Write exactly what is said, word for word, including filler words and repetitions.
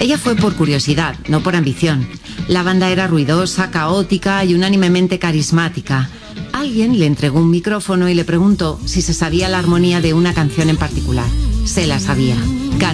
Ella fue por curiosidad, no por ambición. La banda era ruidosa, caótica y unánimemente carismática. Alguien le entregó un micrófono y le preguntó si se sabía la armonía de una canción en particular. Se la sabía.